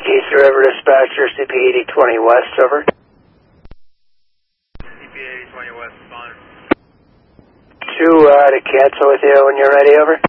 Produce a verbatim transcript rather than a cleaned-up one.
Eastern River Dispatcher, C P eighty twenty West, over. C P eighty twenty West, responding. Two uh, to cancel with you when you're ready, over.